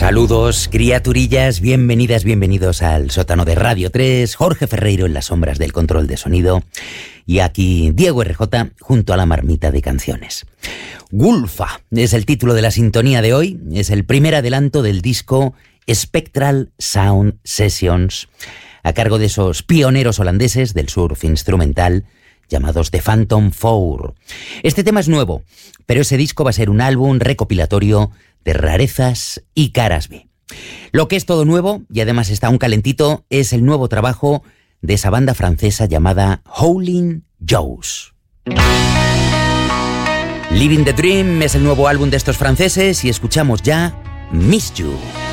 Saludos, criaturillas, bienvenidas, bienvenidos al sótano de Radio 3, Jorge Ferreiro en las sombras del control de sonido y aquí Diego RJ junto a la marmita de canciones. Gulfa es el título de la sintonía de hoy, es el primer adelanto del disco Spectral Sound Sessions, a cargo de esos pioneros holandeses del surf instrumental llamados The Phantom Four. Este tema es nuevo, pero ese disco va a ser un álbum recopilatorio de rarezas y caras B. Lo que es todo nuevo, y además está aún calentito, es el nuevo trabajo de esa banda francesa llamada Howlin' Joes. Living the Dream es el nuevo álbum de estos franceses y escuchamos ya Miss You.